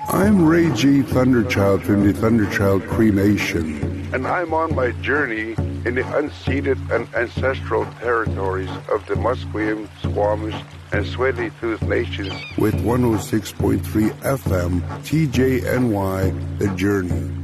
I'm Ray G. Thunderchild from the Thunderchild Cremation. And I'm on my journey in the unceded and ancestral territories of the Musqueam, Squamish, and Tsleil-Waututh Nations with 106.3 FM, TJNY, The Journey.